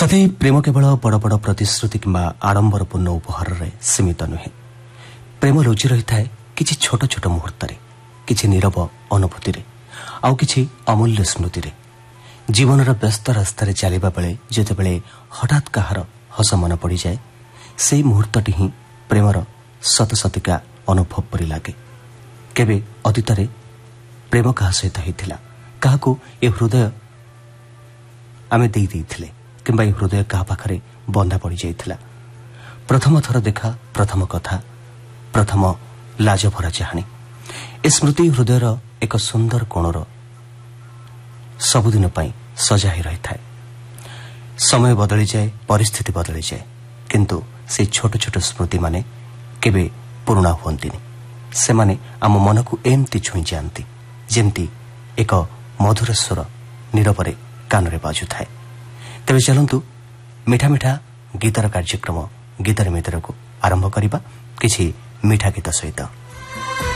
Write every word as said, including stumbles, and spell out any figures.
सदैव प्रेम केवल बड़ बड़ प्रतिश्रुति किंबा आडंबरपूर्ण उपहार रे सीमित नुहे। प्रेम लुचि रही थाए किछि छोट छोट मुहूर्त रे, किछि नीरव अनुभूति रे, आउ किछि अमूल्य स्मृति रे। जीवन व्यस्त रास्तार चलवा बेले जितेबले हठात कहार हस मन पड़ जाए, से मुहूर्तटी ही प्रेमर सत सतिका अनुभव परि लागे। केबे अतीत रे प्रेम क्या सहित होता, क्या ए हृदय आमे दे देथिले किंबा ए हृदय क्या पाखरे बंधा पड़ जाइथिला। प्रथम थर देखा, प्रथम कथा, प्रथम लाज भरा चाहाणी, ए स्मृति हृदयर एक सुंदर कोणर सबुदिन पाई सजा ही रही थाए। समय बदली जाए, परिस्थिति बदली जाए, किंतु से छोट छोट स्मृति माने केबे पुराणा हुअंतिनी। से माने आम मन को एमती छुई जाती जेमती एक मधुर स्वर नीरवरे कान बाजु थाए। तेरे चलतु मीठा मीठा गीतर कार्यक्रम गीतर मितर को आरंभ करवा किछि मीठा गीत सहित।